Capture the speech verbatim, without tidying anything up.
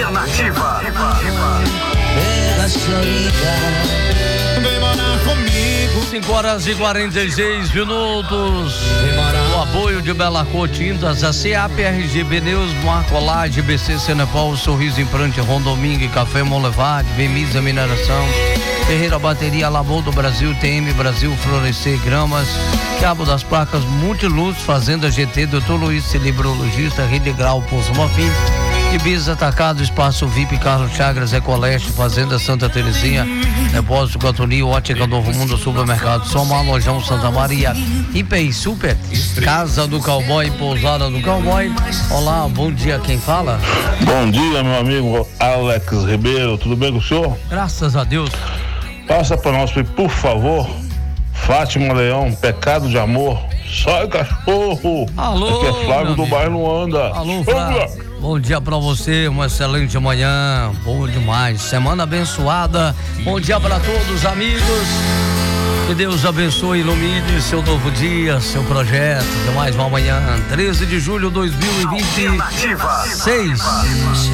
Alternativa. Pela solidão. Vem morar comigo. cinco horas e quarenta e seis minutos. O apoio de Bela Cor Tintas, a C A P R G Pneus, Marcolade, B C Cenepal, Sorriso Implante, Rondomingue, Café Molevade, Bemisa Mineração, Ferreira Bateria, Lavou do Brasil, T M Brasil, Florescer Gramas, Cabo das Placas, Multiluz, Fazenda G T, doutor Luiz Celebrologista, Rede Grau, Poço Mafim, Ibiza Atacado, Espaço V I P, Carlos Chagras, Ecoleste, Fazenda Santa Terezinha, Depósito Cotonil, Ótica Novo Mundo, Supermercado Soma, Lojão Santa Maria, I P I Super, Casa do Cowboy, Pousada do Cowboy. Olá, bom dia, quem fala? Bom dia, meu amigo Alex Ribeiro, tudo bem com o senhor? Graças a Deus. Passa para nós, por favor, Fátima Leão, Pecado de Amor, Sai Cachorro. Alô, aqui é Flávio do amigo. bairro Luanda. Alô, Flávio. Bom dia pra você, uma excelente manhã, bom demais, semana abençoada, bom dia pra todos, amigos, que Deus abençoe e ilumine seu novo dia, seu projeto de mais uma manhã, treze de julho de dois mil e vinte e seis.